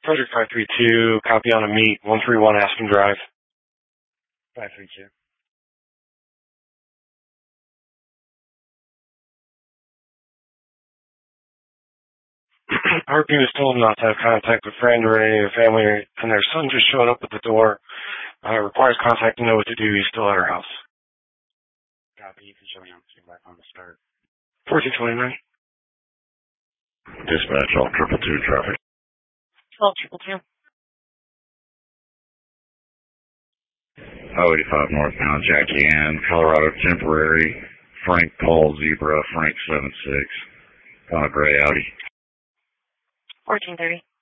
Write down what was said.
Frederick 532, copy on a meet, 131 Aspen Drive. 532. RP was told not to have contact with friend or any of their family, and their son just showed up at the door. Requires contact to know what to do. He's still at our house. Copy. You can show me on back on the start. 1429. Dispatch, all 222 traffic. All 222. Highway 85 northbound, Jackie Ann, Colorado temporary, Frank Paul Zebra, Frank 76, on a gray Audi. 1430.